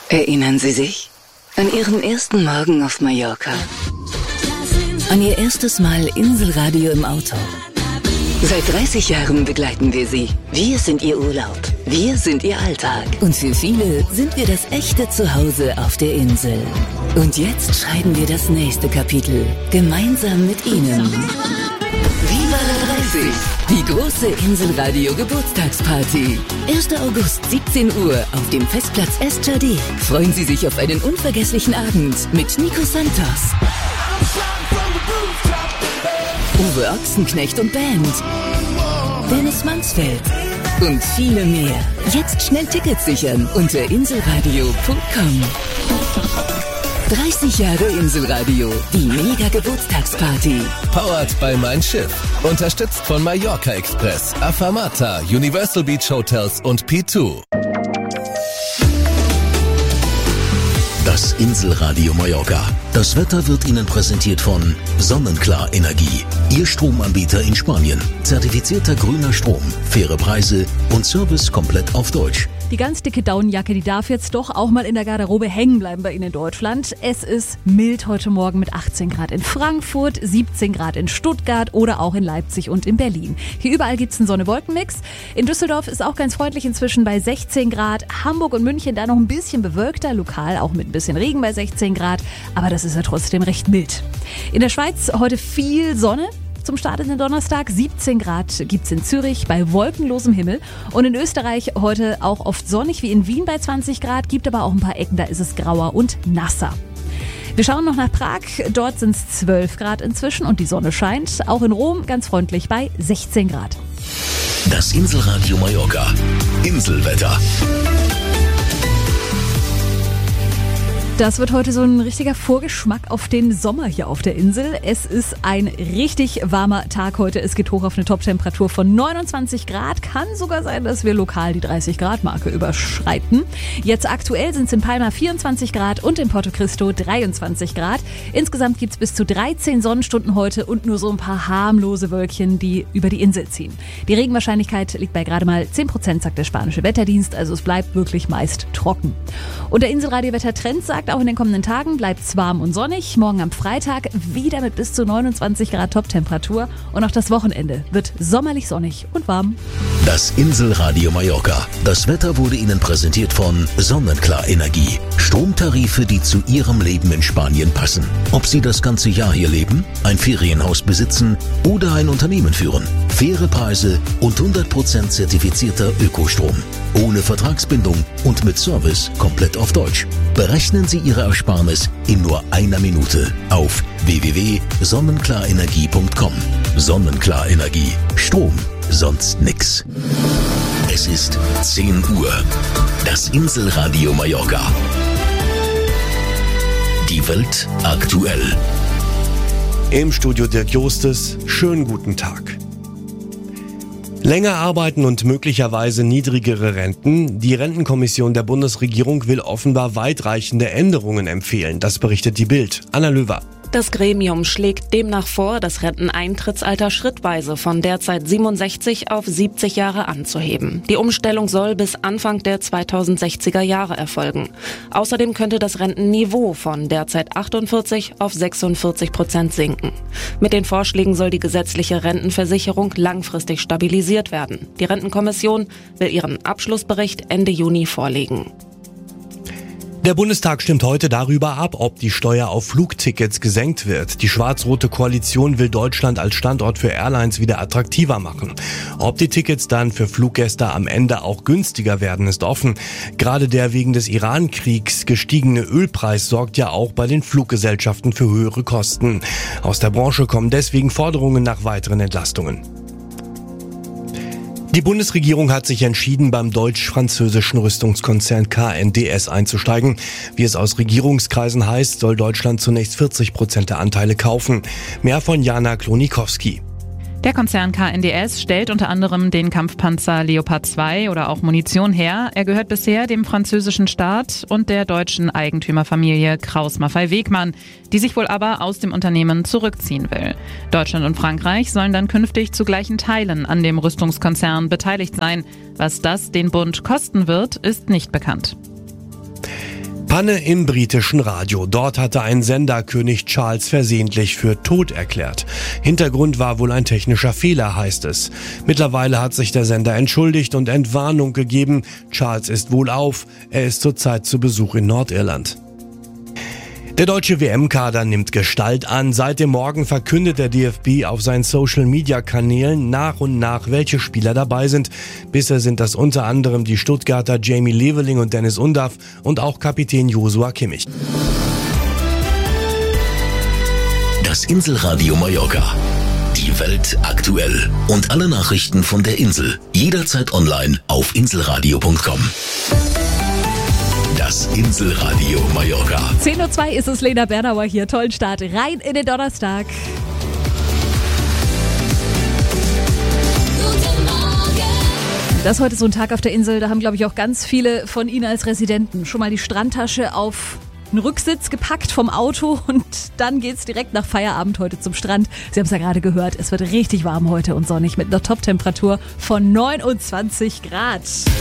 Erinnern Sie sich an Ihren ersten Morgen auf Mallorca? An Ihr erstes Mal Inselradio im Auto? Seit 30 Jahren begleiten wir Sie. Wir sind Ihr Urlaub. Wir sind Ihr Alltag. Und für viele sind wir das echte Zuhause auf der Insel. Und jetzt schreiben wir das nächste Kapitel. Gemeinsam mit Ihnen. Viva la 30! Die große Inselradio Geburtstagsparty. 1. August, 17 Uhr auf dem Festplatz Estjardé. Freuen Sie sich auf einen unvergesslichen Abend mit Nico Santos, Uwe Ochsenknecht und Band, Dennis Mansfeld und viele mehr. Jetzt schnell Tickets sichern unter inselradio.com. 30 Jahre Inselradio, die Mega-Geburtstagsparty. Powered by Mein Schiff. Unterstützt von Mallorca Express, Afamata, Universal Beach Hotels und P2. Das Inselradio Mallorca. Das Wetter wird Ihnen präsentiert von Sonnenklar Energie. Ihr Stromanbieter in Spanien. Zertifizierter grüner Strom, faire Preise und Service komplett auf Deutsch. Die ganz dicke Daunenjacke, die darf jetzt doch auch mal in der Garderobe hängen bleiben bei Ihnen in Deutschland. Es ist mild heute Morgen mit 18 Grad in Frankfurt, 17 Grad in Stuttgart oder auch in Leipzig und in Berlin. Hier überall gibt es einen Sonne-Wolken-Mix. In Düsseldorf ist auch ganz freundlich inzwischen bei 16 Grad. Hamburg und München da noch ein bisschen bewölkter, lokal auch mit ein bisschen Regen bei 16 Grad. Aber das ist ja trotzdem recht mild. In der Schweiz heute viel Sonne. Zum Start in den Donnerstag 17 Grad gibt's in Zürich bei wolkenlosem Himmel und in Österreich heute auch oft sonnig wie in Wien bei 20 Grad, gibt aber auch ein paar Ecken, da ist es grauer und nasser. Wir schauen noch nach Prag, dort sind es 12 Grad inzwischen und die Sonne scheint. Auch in Rom ganz freundlich bei 16 Grad. Das Inselradio Mallorca. Inselwetter. Das wird heute so ein richtiger Vorgeschmack auf den Sommer hier auf der Insel. Es ist ein richtig warmer Tag heute. Es geht hoch auf eine Toptemperatur von 29 Grad. Kann sogar sein, dass wir lokal die 30 Grad Marke überschreiten. Jetzt aktuell sind es in Palma 24 Grad und in Porto Cristo 23 Grad. Insgesamt gibt es bis zu 13 Sonnenstunden heute und nur so ein paar harmlose Wölkchen, die über die Insel ziehen. Die Regenwahrscheinlichkeit liegt bei gerade mal 10%, sagt der spanische Wetterdienst. Also es bleibt wirklich meist trocken. Und der Inselradio-Wettertrend sagt, auch in den kommenden Tagen bleibt es warm und sonnig. Morgen am Freitag wieder mit bis zu 29 Grad Toptemperatur. Und auch das Wochenende wird sommerlich sonnig und warm. Das Inselradio Mallorca. Das Wetter wurde Ihnen präsentiert von Sonnenklar Energie. Stromtarife, die zu Ihrem Leben in Spanien passen. Ob Sie das ganze Jahr hier leben, ein Ferienhaus besitzen oder ein Unternehmen führen. Faire Preise und 100% zertifizierter Ökostrom. Ohne Vertragsbindung und mit Service komplett auf Deutsch. Berechnen Sie Ihre Ersparnis in nur einer Minute auf www.sonnenklarenergie.com. Sonnenklar Energie. Strom, sonst nix. Es ist 10 Uhr. Das Inselradio Mallorca. Die Welt aktuell. Im Studio Dirk Jostes. Schönen guten Tag. Länger arbeiten und möglicherweise niedrigere Renten. Die Rentenkommission der Bundesregierung will offenbar weitreichende Änderungen empfehlen. Das berichtet die Bild. Anna Löwer. Das Gremium schlägt demnach vor, das Renteneintrittsalter schrittweise von derzeit 67 auf 70 Jahre anzuheben. Die Umstellung soll bis Anfang der 2060er Jahre erfolgen. Außerdem könnte das Rentenniveau von derzeit 48 auf 46% sinken. Mit den Vorschlägen soll die gesetzliche Rentenversicherung langfristig stabilisiert werden. Die Rentenkommission will ihren Abschlussbericht Ende Juni vorlegen. Der Bundestag stimmt heute darüber ab, ob die Steuer auf Flugtickets gesenkt wird. Die schwarz-rote Koalition will Deutschland als Standort für Airlines wieder attraktiver machen. Ob die Tickets dann für Fluggäste am Ende auch günstiger werden, ist offen. Gerade der wegen des Iran-Kriegs gestiegene Ölpreis sorgt ja auch bei den Fluggesellschaften für höhere Kosten. Aus der Branche kommen deswegen Forderungen nach weiteren Entlastungen. Die Bundesregierung hat sich entschieden, beim deutsch-französischen Rüstungskonzern KNDS einzusteigen. Wie es aus Regierungskreisen heißt, soll Deutschland zunächst 40% der Anteile kaufen. Mehr von Jana Klonikowski. Der Konzern KNDS stellt unter anderem den Kampfpanzer Leopard 2 oder auch Munition her. Er gehört bisher dem französischen Staat und der deutschen Eigentümerfamilie Krauss-Maffei-Wegmann, die sich wohl aber aus dem Unternehmen zurückziehen will. Deutschland und Frankreich sollen dann künftig zu gleichen Teilen an dem Rüstungskonzern beteiligt sein. Was das den Bund kosten wird, ist nicht bekannt. Panne im britischen Radio. Dort hatte ein Sender König Charles versehentlich für tot erklärt. Hintergrund war wohl ein technischer Fehler, heißt es. Mittlerweile hat sich der Sender entschuldigt und Entwarnung gegeben. Charles ist wohlauf. Er ist zurzeit zu Besuch in Nordirland. Der deutsche WM-Kader nimmt Gestalt an. Seit dem Morgen verkündet der DFB auf seinen Social-Media-Kanälen nach und nach, welche Spieler dabei sind. Bisher sind das unter anderem die Stuttgarter Jamie Leveling und Dennis Undaff und auch Kapitän Joshua Kimmich. Das Inselradio Mallorca. Die Welt aktuell. Und alle Nachrichten von der Insel. Jederzeit online auf inselradio.com. Das Inselradio Mallorca. 10:02 Uhr ist es, Lena Bernauer hier. Tollen Start rein in den Donnerstag. Das ist heute so ein Tag auf der Insel, da haben, glaube ich, auch ganz viele von Ihnen als Residenten schon mal die Strandtasche auf einen Rücksitz gepackt vom Auto und dann geht's direkt nach Feierabend heute zum Strand. Sie haben es ja gerade gehört, es wird richtig warm heute und sonnig mit einer Top-Temperatur von 29 Grad.